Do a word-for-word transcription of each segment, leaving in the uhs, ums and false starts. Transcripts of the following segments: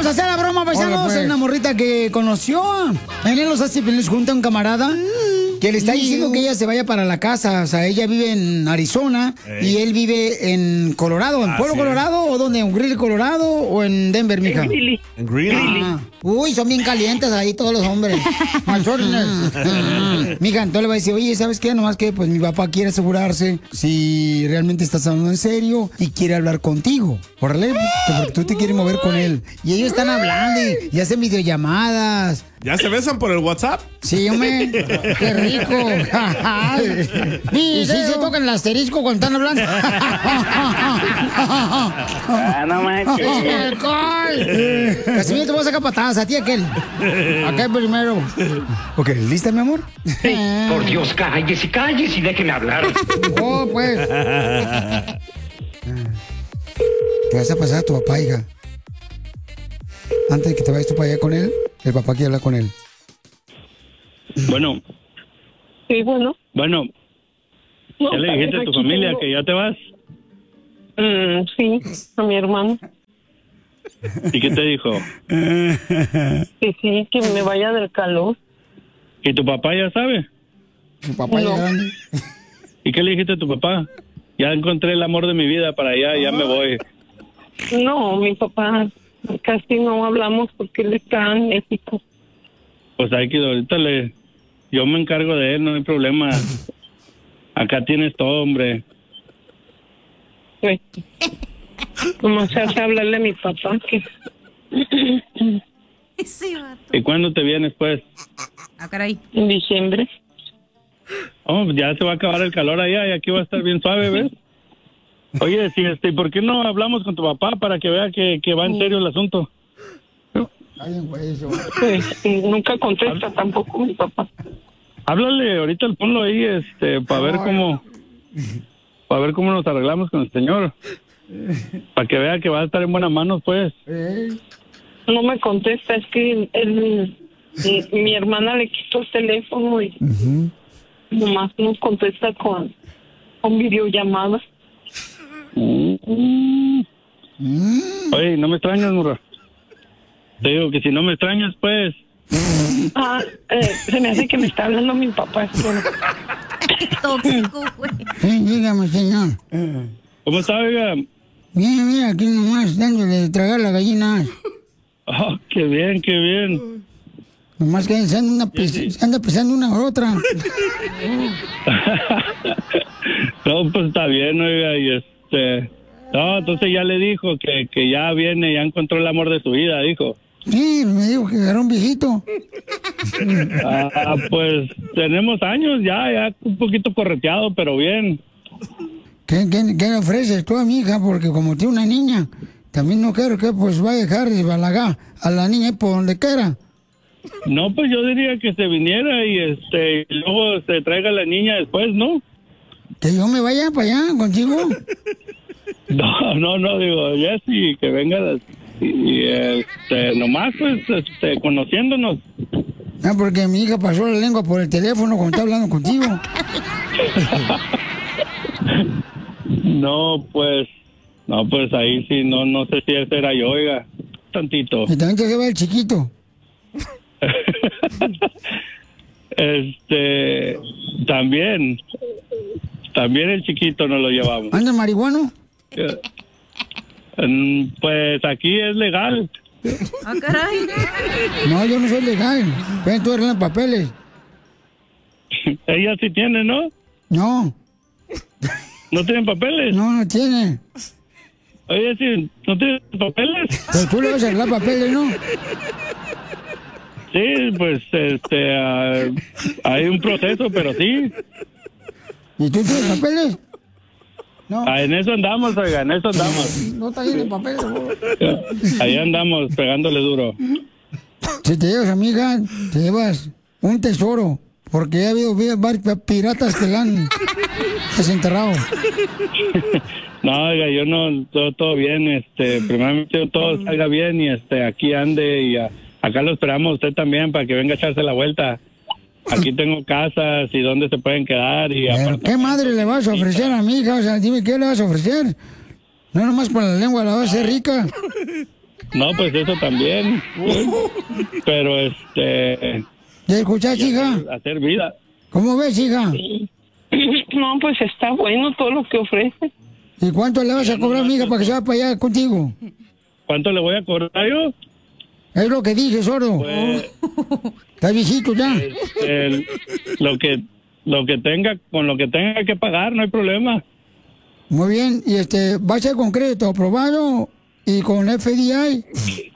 vamos a hacer la broma, paisanos. Hola, pues. Una morrita que conoció en los Hacipiles junto a un camarada que le está diciendo que ella se vaya para la casa. O sea, ella vive en Arizona Ey. y él vive en Colorado. ¿En Ah, Pueblo sí. Colorado o dónde? ¿En Greeley, Colorado o en Denver, mija? En Greeley. Ah, uy, son bien calientes ahí todos los hombres. Malsornes. Mija, entonces le va a decir, oye, ¿sabes qué? Nomás que pues mi papá quiere asegurarse si realmente estás hablando en serio y quiere hablar contigo. Órale, porque tú te quieres mover con él. Y ellos están hablando y, y hacen videollamadas. ¿Ya se besan por el WhatsApp? Sí, hombre, qué rico. Y sí se tocan el asterisco cuando están hablando. Ah, no manches. Casimiro, te voy a sacar patadas a ti aquel. Acá primero. Ok, ¿lista, mi amor? Por Dios, cállese, cállese y déjeme hablar. Oh, pues. Te vas a pasar a tu papá, hija. Antes de que te vayas tú para allá con él, el papá quiere hablar con él. Bueno, Sí, bueno. bueno, No, ¿ya le dijiste a tu aquí familia tengo- que ya te vas? Mm, sí, a mi hermano. ¿Y qué te dijo? Que sí, que me vaya del calor. ¿Y tu papá ya sabe? Tu papá No. ya grande. ¿Y qué le dijiste a tu papá? Ya encontré el amor de mi vida para allá, ya me voy. No, mi papá casi no hablamos porque él está en México. Pues hay que ahorita le... Yo me encargo de él, no hay problema. Acá tienes todo, hombre. Sí. Como se hace hablarle a mi papá que... Sí, vato. ¿Y cuándo te vienes, pues? Ah, caray. En diciembre. Oh, ya se va a acabar el calor allá y aquí va a estar bien suave, ¿ves? Oye, sí, este, ¿por qué no hablamos con tu papá para que vea que, que va en serio el asunto? Ay, güey, eso. Pues, y nunca contesta tampoco mi papá. Háblale, ahorita ponlo ahí, este, para ver cómo, para ver cómo nos arreglamos con el señor. Para que vea que va a estar en buenas manos, pues. No me contesta, es que él, mi, mi hermana le quitó el teléfono y nomás nos contesta con, con videollamadas. Mm. Oye, ¿no me extrañas, morra? Te digo que si no me extrañas, pues... Ah, eh, se me hace que me está hablando mi papá. Tóxico, güey. Sí, dígame, señor. ¿Cómo está, oiga? Bien, bien, aquí nomás dándole de tragar la gallina. Oh, qué bien, qué bien. Nomás que se anda, una pis- se anda pisando una a otra. No, pues está bien, oiga, y este... No, entonces ya le dijo que, que ya viene, ya encontró el amor de su vida, dijo. Sí, me dijo que era un viejito. Ah, pues tenemos años ya, ya un poquito correteado, pero bien. ¿Qué, qué, qué le ofreces tú a mi hija? Porque como tiene una niña, también no quiero que pues vaya a dejar de balagar a la niña por donde quiera. No, pues yo diría que se viniera y este y luego se traiga la niña después, ¿no? ¿Que yo me vaya para allá contigo? No, no, no, digo, Jessy, que venga y, y, este, nomás pues este, conociéndonos. Ah, porque mi hija pasó la lengua por el teléfono cuando está hablando contigo. No, pues, no, pues ahí sí, no, no sé si ese era yo, oiga, tantito. Y también te lleva el chiquito. Este, también, también el chiquito nos lo llevamos. ¿Anda marihuano? Eh, mm, Pues aquí es legal. Ah, caray. No, yo no soy legal. Ven, tú arreglas papeles. Ella sí tiene, ¿no? No, ¿No tienen papeles? no, no tiene. Oye, sí, ¿no tienen papeles? Pero tú le vas a arreglar papeles, ¿no? Sí, pues, este, ah, hay un proceso, pero sí. ¿Y tú tienes papeles? No. Ah, en eso andamos, oiga, en eso andamos. No está lleno de papeles, por favor. Ahí andamos, pegándole duro. Si te llevas a mi hija, te llevas un tesoro. Porque ha habido varios piratas que la han desenterrado. No, oiga, yo no, todo, todo bien, este, primeramente todo salga bien y este, aquí ande y ah, acá lo esperamos usted también para que venga a echarse la vuelta. Aquí tengo casas y dónde se pueden quedar y Pero, ¿qué madre le vas a ofrecer a mi hija? O sea, dime, ¿qué le vas a ofrecer? No nomás con la lengua la vas a hacer rica. No, pues eso también. Pero este... ¿Ya escuchás, hija? Hacer vida. ¿Cómo ves, hija? Sí. No, pues está bueno todo lo que ofrece. ¿Y cuánto le vas a cobrar, amiga, para que se vaya para allá contigo? ¿Cuánto le voy a cobrar yo? Es lo que dije, sordo. Pues, Está viejito ya. Este, lo que lo que tenga, con lo que tenga que pagar, no hay problema. Muy bien. ¿Y este, va a ser con crédito aprobado y con F D I?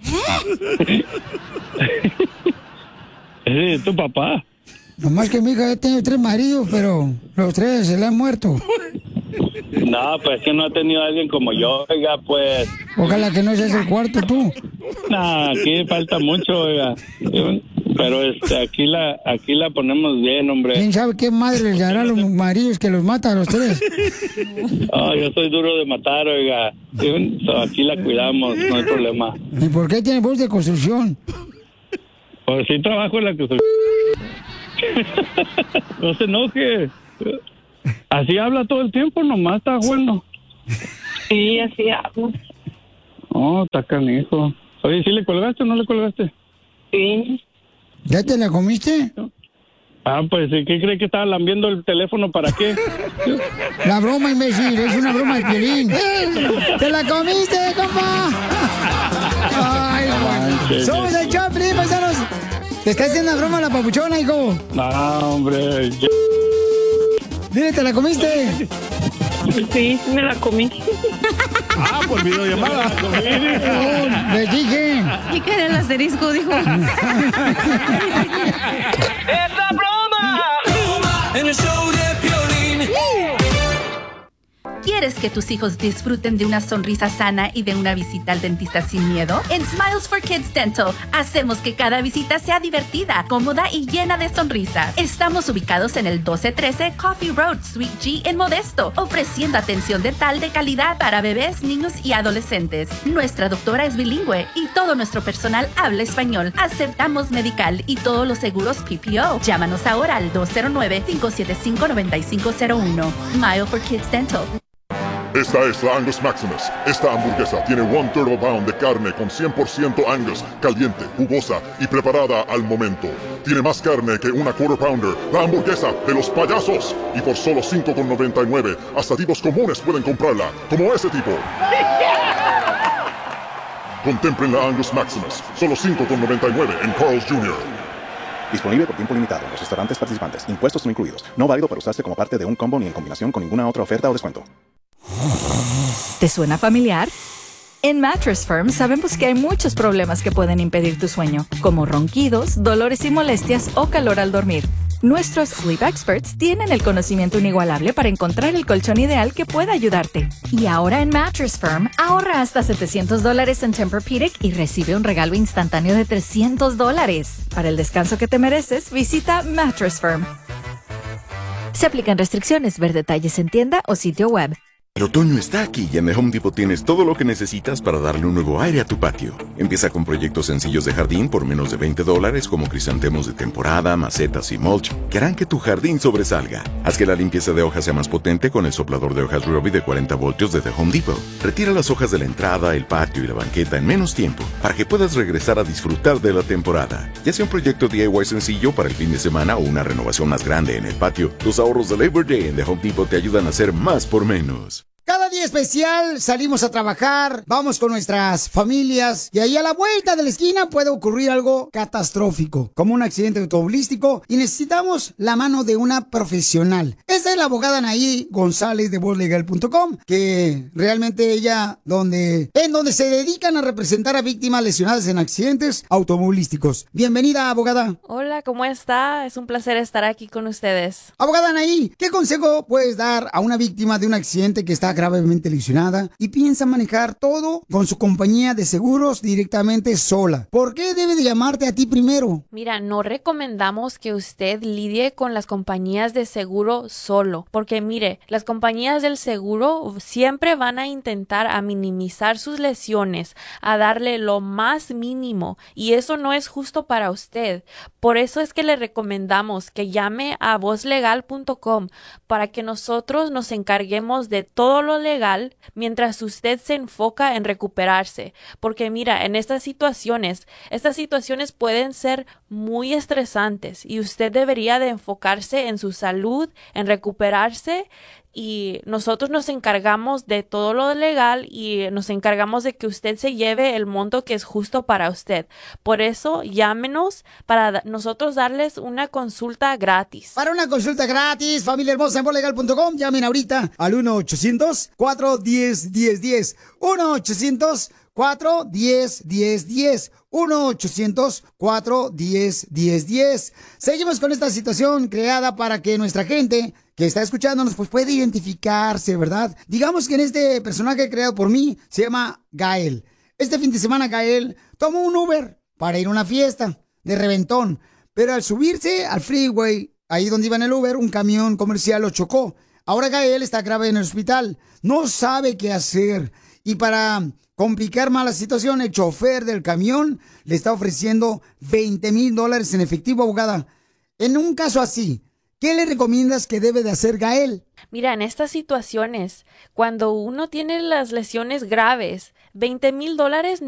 Sí, tu papá. Nomás que mi hija ha tenido tres maridos, pero los tres se le han muerto. No, pues que no ha tenido alguien como yo, oiga, pues. Ojalá que no seas el cuarto tú. No, aquí falta mucho, oiga. Pero este, aquí la, aquí la ponemos bien, hombre. ¿Quién sabe qué madre les dará a los maridos que los mata a los tres? Oh, yo soy duro de matar, oiga. So, aquí la cuidamos, no hay problema. ¿Y por qué tiene voz de construcción? Pues sí trabajo en la construcción. No se enoje. Así habla todo el tiempo, nomás está bueno. Sí, así hablo. Oh, está canijo. Oye, ¿sí le colgaste o no le colgaste? Sí. ¿Ya te la comiste? Ah, pues, ¿qué cree que estaba lambiendo el teléfono? ¿Para qué? La broma, imbécil, es una broma de Piolín. ¡Te la comiste, compa! ¡Ay, Juan! ¡Somos el Choplin, paisanos! ¿Te está haciendo una broma la papuchona, hijo? No, hombre. Yo... Dile, ¿te la comiste? Sí, me la comí. Ah, por videollamada. Oh, les dije. ¿Y qué era el asterisco? Dijo. ¡Es la broma! En el show de Piolín. ¿Quieres que tus hijos disfruten de una sonrisa sana y de una visita al dentista sin miedo? En Smiles for Kids Dental hacemos que cada visita sea divertida, cómoda y llena de sonrisas. Estamos ubicados en el doce trece Coffee Road, Suite G en Modesto, ofreciendo atención dental de calidad para bebés, niños y adolescentes. Nuestra doctora es bilingüe y todo nuestro personal habla español. Aceptamos medical y todos los seguros P P O. Llámanos ahora al dos cero nueve, cinco siete cinco, nueve cinco cero uno. Smile for Kids Dental. Esta es la Angus Maximus. Esta hamburguesa tiene one turbo pound de carne con cien por ciento Angus, caliente, jugosa y preparada al momento. Tiene más carne que una quarter pounder, la hamburguesa de los payasos. Y por solo cinco con noventa y nueve, hasta tipos comunes pueden comprarla, como ese tipo. Contemplen la Angus Maximus, solo cinco con noventa y nueve en Carl's junior Disponible por tiempo limitado en los restaurantes participantes. Impuestos no incluidos. No válido para usarse como parte de un combo ni en combinación con ninguna otra oferta o descuento. ¿Te suena familiar? En Mattress Firm sabemos que hay muchos problemas que pueden impedir tu sueño, como ronquidos, dolores y molestias o calor al dormir. Nuestros Sleep Experts tienen el conocimiento inigualable para encontrar el colchón ideal que pueda ayudarte. Y ahora en Mattress Firm, ahorra hasta setecientos dólares en Tempur-Pedic y recibe un regalo instantáneo de trescientos dólares. Para el descanso que te mereces, visita Mattress Firm. Se aplican restricciones. Ver detalles en tienda o sitio web. El otoño está aquí y en The Home Depot tienes todo lo que necesitas para darle un nuevo aire a tu patio. Empieza con proyectos sencillos de jardín por menos de veinte dólares como crisantemos de temporada, macetas y mulch que harán que tu jardín sobresalga. Haz que la limpieza de hojas sea más potente con el soplador de hojas Ryobi de cuarenta voltios de The Home Depot. Retira las hojas de la entrada, el patio y la banqueta en menos tiempo para que puedas regresar a disfrutar de la temporada. Ya sea un proyecto D I Y sencillo para el fin de semana o una renovación más grande en el patio, los ahorros de Labor Day en The Home Depot te ayudan a hacer más por menos. Cada día especial salimos a trabajar, vamos con nuestras familias y ahí a la vuelta de la esquina puede ocurrir algo catastrófico, como un accidente automovilístico y necesitamos la mano de una profesional. Esa es la abogada Anaí González de voz legal punto com, que realmente ella donde en donde se dedican a representar a víctimas lesionadas en accidentes automovilísticos. Bienvenida, abogada. Hola, ¿cómo está? Es un placer estar aquí con ustedes. Abogada Anaí, ¿qué consejo puedes dar a una víctima de un accidente que está gravemente lesionada y piensa manejar todo con su compañía de seguros directamente sola? ¿Por qué debe de llamarte a ti primero? Mira, no recomendamos que usted lidie con las compañías de seguro solo, porque mire, las compañías del seguro siempre van a intentar a minimizar sus lesiones, a darle lo más mínimo, y eso no es justo para usted. Por eso es que le recomendamos que llame a voz legal punto com para que nosotros nos encarguemos de todo lo legal mientras usted se enfoca en recuperarse. Porque mira, en estas situaciones, estas situaciones pueden ser muy estresantes y usted debería de enfocarse en su salud, en recuperarse, y nosotros nos encargamos de todo lo legal y nos encargamos de que usted se lleve el monto que es justo para usted. Por eso, llámenos para nosotros darles una consulta gratis. Para una consulta gratis, familia hermosa en borlegal punto com, llamen ahorita al uno ochocientos, cuatro uno cero, uno cero uno cero. uno ochocientos, cuatro uno cero, uno cero uno cero. uno ochocientos, cuatro uno cero, uno cero uno cero. Seguimos con esta situación creada para que nuestra gente que está escuchándonos pues puede identificarse, ¿verdad? Digamos que en este personaje creado por mí se llama Gael. Este fin de semana Gael tomó un Uber para ir a una fiesta de reventón, pero al subirse al freeway, ahí donde iba en el Uber, un camión comercial lo chocó. Ahora Gael está grave en el hospital, no sabe qué hacer, y para complicar más la situación, el chofer del camión le está ofreciendo veinte mil dólares en efectivo, abogada. En un caso así, ¿qué le recomiendas que debe de hacer Gael? Mira, en estas situaciones, cuando uno tiene las lesiones graves, veinte mil dólares